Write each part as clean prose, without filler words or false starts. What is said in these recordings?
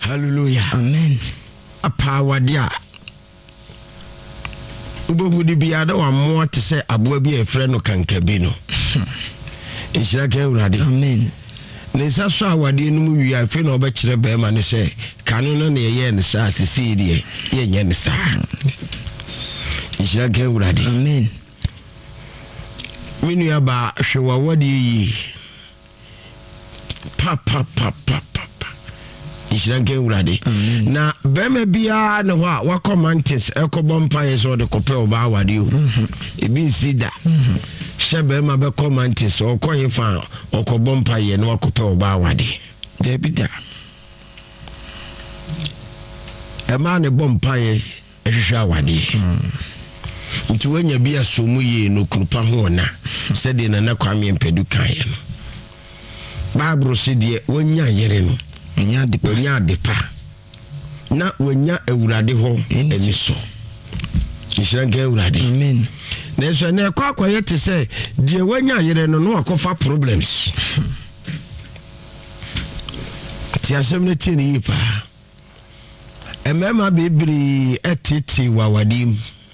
Hallelujah. Amen. Apawadia. Ubo di biada wa mo te se aboa bi efre no kankabi no. Inshira ka urade. Amen. Nisa so awade no mu wi afi na obekire be ma ne se kanu no ne ye ne sa sisi die ye nya ne sa. Inshira ka urade. Amen. Minu ya ba hwewa wade yi. Pa. Inshira ka urade. Na be me bia ne ho a wa comments ekobo mpa ye so de kope oba awade o. Ebi sida. Shebe ma be comments o koyin fa okobo mpa ye no akope oba awade. De bi da. E ma ne bom mpa ye ehwehwe awade. Nti wanya bi asomu ye no krupa ho na. Sede na kwame mpedu kan ye no. Bible se de wanya yere no. Nya depa. Na wanya awurade ho eni so. Nshiranga awurade. Amen. Na so na kwa yete se de wanya yere no no akofa problems. Ti asem na tie ni pa. Emema bebiri etiti wawadim.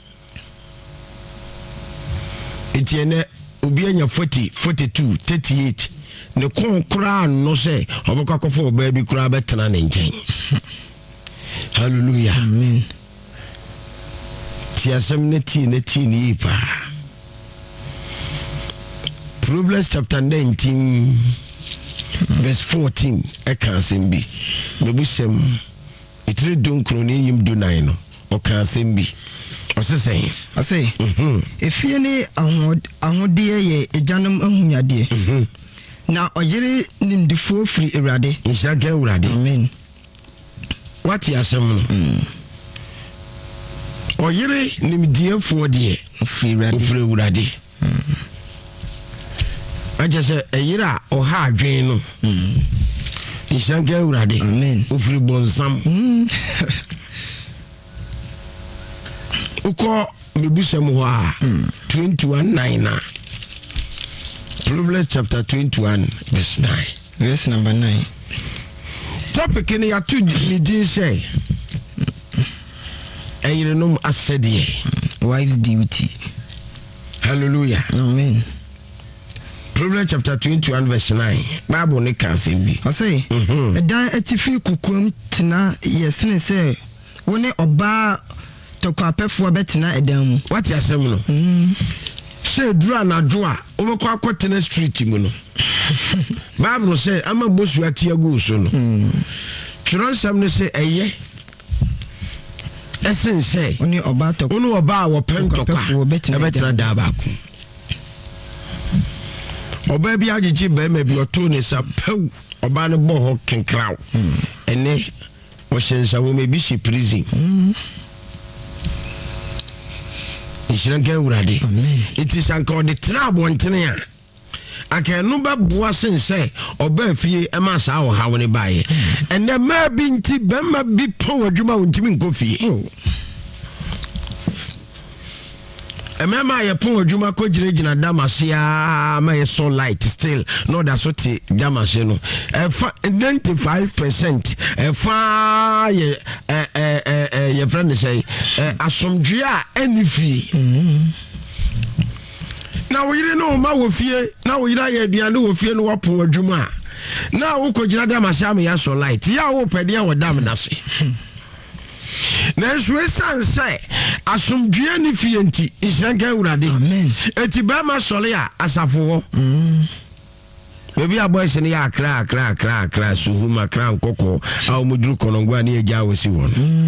Etiene obi anya 40, 42, 38. Ne konkra no se obaka kofo oba bi kura betena ne nchen. Hallelujah. Amen. Ti asem ne ti ni pa. Proverbs chapter 19 verse 14 e kan sembi. Mebusem itire donkro ne yim do 9 no o kan sembi. Osese efie ni ahode ye ejanum ahunyade. Na oyere nimdifo free Ewurade. Nshaka Ewurade. Amen. What ya asem no? Oyere nimdiefo de free Ewurade. Aja se eyira oha adwen no. Nshaka Ewurade. Amen. Ofiri bonsam. Uko mebusem ho a 21:9 na. Proverbs chapter 21 verse 9. Verse number 9. Topic in ya to di say. Eyirenom asede. Wife's duty. Hallelujah. Amen. Proverbs chapter 21 verse 9. Bible ne kan sembi. I say, dan atifi kukum tena yesene say woni oba tokapefo betina edan mu. What you asem no? Say dura na doa obekọ akotena street mu no. Bible say ama bosu atia go so no. Twironsam ne say eye esen say oni oba wo pentokwa betina da ba ku. Oba bi agigi ba ma bi oto ne sa pew oba ne bo ho kenkraw. Ene wo hyensa wo me bi shi prison. Nshiranga Ewurade. It is anka the trouble ntene a aka no ba boa sense oba fie e ma sa wo ha woni baaye ene ma bi nti be ma bi pon adwuma wontimi nkofie emema ye pon adwuma ko giregina damasia ma ye so light still no that so ti damase no 95% fa ye ye friend say asomdwe a enifi na wo yire no ma wo fie na wo yira ye aduane wo fie no wapon adwuma na wo ko gina damasia ma ya so light ya wo pede wo dam na se na suwe sanse asomdwe ni fie nti Nshiranga Ewurade. Amen. Eti ba ma sole a asafo. Bebi aboys ni ya akra suhuma kra nkoko a omuduru konongwa ni eja wosi won.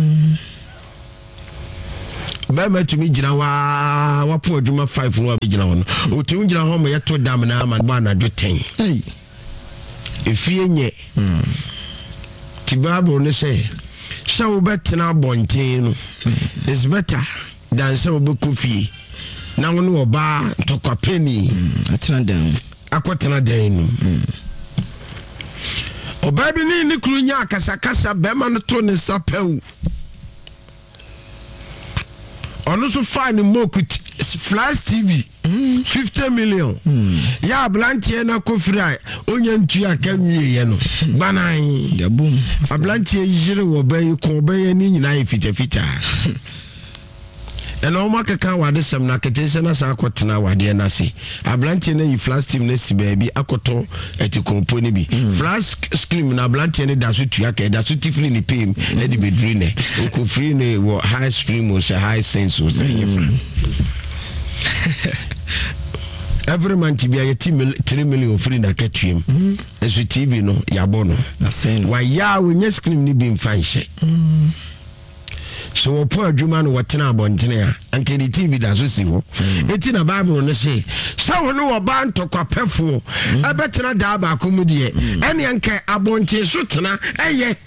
Ba ma tumi gina wapo adwuma 5 no abegina won. Otumi gina ho mo yeto dam na ama ba na do 10. Efie nye. Ti Bible ne say so better bonten no is better than so be coffee na wono oba to kwapeni atena dan akotena dan no oba bi ni kru nya akasakasa be ma no to ne sapew ono so fine moku flash TV 50 million. Ya ablantie na kofira onye ntu aka nwie no banan ya boom ablantie yire wo bayi ko bayi ni nyina fita ena o makaka wade sam na ketese na sa akotena wade na se ablantie na yi flash team na si baabi akoto etikompo ni bi flash scream na ablantie ni da so tua ka da so tifli ni pem e di bedri ne ko free ne wo high stream o high sense o every month be a 3 million free na ketuem eso TV no yabo no wa ya we nya screen ni bi mfanhye so opo adwuma no wotena abontene a anke di TV da so si ho eti na bible no say sawo no wo ba ntokwa abetena da ba komudie ene anke abonte so tena eye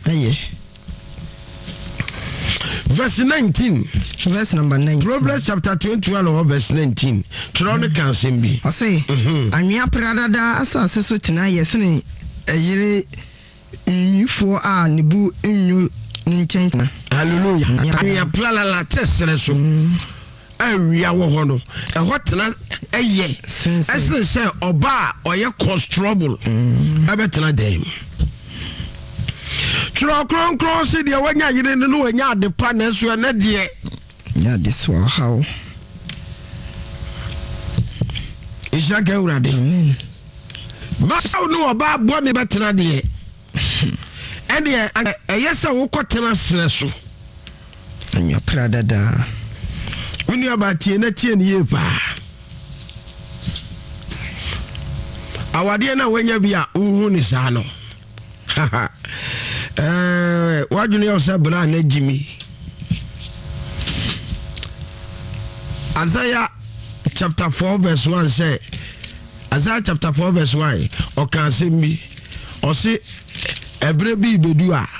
verse 19 verse number 9 Proverbs chapter 21 verse 19 Tronic can simbi I say anwea pradada asase so tena yesene eyire nyufo a nebu enyu nkyentena hallelujah anwea plala tesere so awia wo ho no eho tena eye esene se oba oye cause trouble abetena dem Tro kron se de wanya yire no wanya ade pa na so na de ya this one how Ishaga urade amen basaw no oba abo ne betena de ene eyesa wo kotena sere so anya pradada uni abatie na tie ne yepa awade na wanya bia uhu ni sa no wajuni yosabra na jimi Isaiah chapter 4 verse 1 say Isaiah chapter 4 verse 1 o kan se mi o se ebre bi bedu a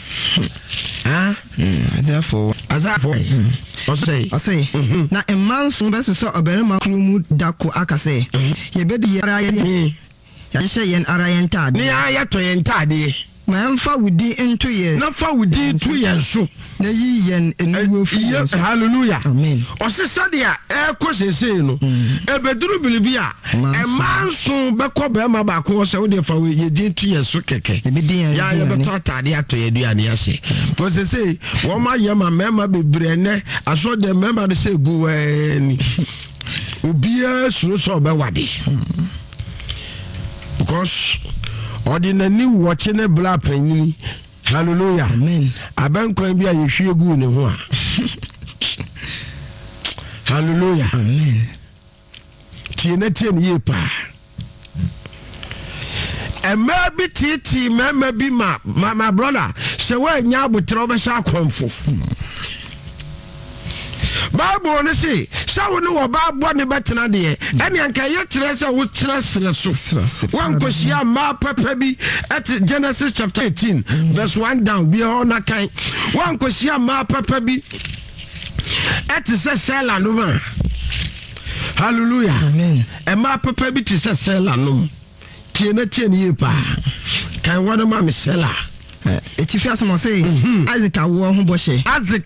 therefore Isaiah 4 o say na emanso be so oberema krumu dako aka say ye bedi yara ye ya she yen ara yen tade ni ayato yen tade ma mfa wudi into ye na fa wudi tu yen so na yi yen enuwo fi hallelujah amen o se sadia e ko sese no e beduru bilibi a e manso be ko be ma ba ko se wo de fa we ye din tu yen so keke ya ye beto atade ato ye dua ne ya se ko sese wo ma ye ma mema bebre ne aso de mema de se gu ni obia suro so be wade because ordinary watching a black penny hallelujah amen abankwan bi a yehwie gu ne ho a hallelujah amen tie ne yepa ema bi titi mema bi my brother se wa nya abotre obesha akonfo Bible ne say sawo ne wo ba bo ne betena de ene anka ye tere se wo tere sere so wan kosia ma papa bi at Genesis chapter 18 verse 1 down bi ho na kan wan kosia ma papa bi at se sela no ma hallelujah amen e ma papa bi ti se sela no tie ne ye pa kan wona ma me sela etifi asemo say Isaac awo ho boshe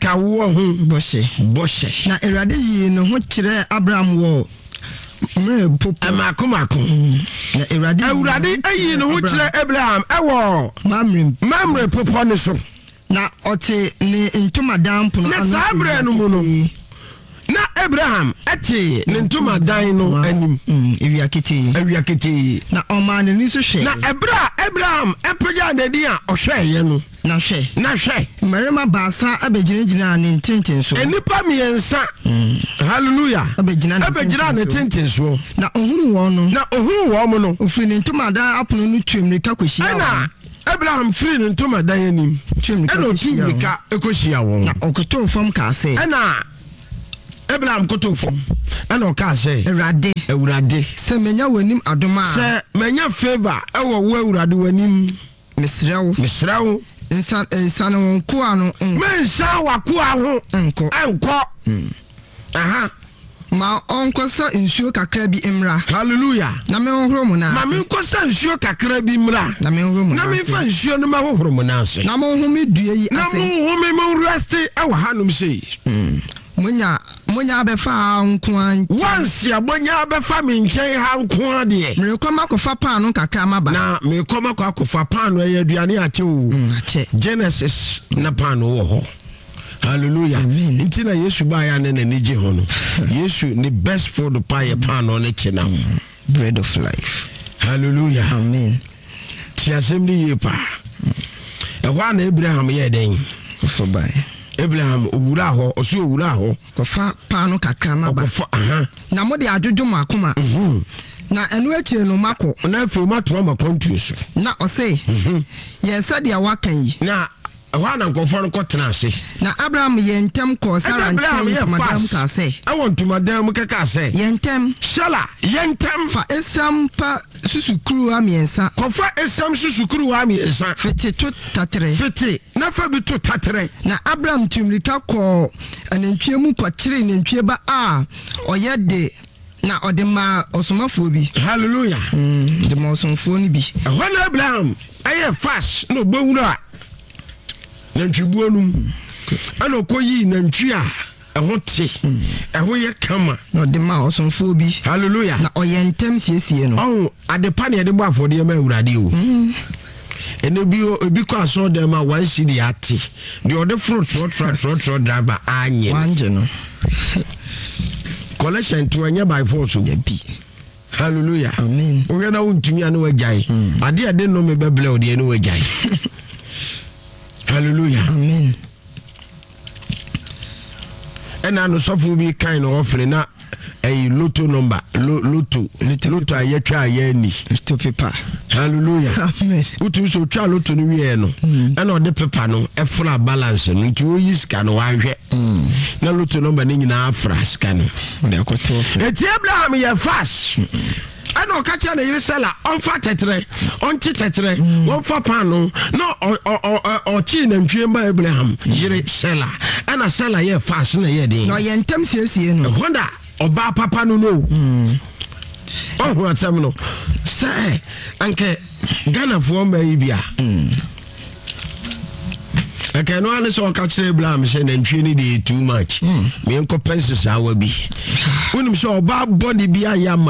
na erade yi no ho kire Abraham wo me popo amakomako na erade ayi no ho kire Abraham ewo mamre popo ne so na ote ne ntomadan pono na sabre no mu no na Abraham ati ne ntomadan no anim ewiakete na omane ni so hwe na Abraham epeja dadi a ohweye no na hwe marima baasa abegyina ne ntintin so enipa miensa hallelujah abegyina ne ntintin so na ohunu wo mo no ofiri ne ntomadan apono no twemrika kohyia na Abraham free ne ntomadan anim twemrika ekohyia wo na okoto fam ka se na Abraham kotofo ana o ka say Ewurade se menya wanim adoma se menya favor ewo wo Ewurade wanim mesrew insan ko anu mensa wa ko aho enko aha ma onkosa nsuo kakra bi imra hallelujah na me hohoro mu na ma me nkosa nsuo kakra bi imra na me hohoro mu na me fa nsuo no ma hohoro mu na ase na mo humi due yi ase na mo humi mo rest ewa hanum sei Monya befa nko once ya monya befa me nchen ha nko de me koma kofa pan no kakra maba na me koma kofa pan no ye aduane ache o Genesis na pan wo ho hallelujah nti na Yesu ba ya ne nje ho no Yesu ni best food pa ye pan no ne chena bread of life hallelujah amen ti asem ye pa ehwa na Abraham ye den for by Abraham owura ho oso owura ho kofa pan no kakra maba kofa aha na mo de adwodwo makoma na enu etie no mako na afi mato ma kontuo na ose ye said ya wakan yi na ehwa na nkofo no kotena ase na Abraham ye ntem ko Sarah ntem madam ka se awon madam keka se ye ntem shala ye ntem fa esam pa susukuru amiensa kofa esam susukuru amiensa fiti to tatre fiti na fa bi to tatre na Abraham tumrika ko anantwie mu ko kire nantwie ba a oyede na odema osomafo bi hallelujah de ma osomfo ni bi ehwa na Abraham aye fast no gbowura nantwibuo num ana okoyi nantwi a eho te eho ye kama no de ma osomfo bi hallelujah na oyentem siesie no oh adepa ne de bo afode ma awurade o ene bi obi ko aso de ma wan si de ate de ode fruit tro driver anye wanje no collection to anya by force o bi hallelujah amen o yena untumi anu wajai ade no me beble o de enu wajai hallelujah amen ena no sofu bi kind of offering na a lotto number lotto ayetwa ayani to paper hallelujah amen utu so twa lotto no wie no ena ode paper no e full balance no nti o yi sika no wanhwe na lotto number ni nyina afra sika no de akoto eti Abraham ye fast ana o kacha na yiri sela on fa tetre on ti tetre won fa pano no o chi na ntwe ma Abraham yiri sela ana sela ye fast na ye din no ye ntem siesie no wonder oba papa no no oh what sam no say anke Ghana fo ma yi bia okay no ane so kacha Abraham say na ntwe ni dey too much me enko penses awa bi unim so oba body bia ya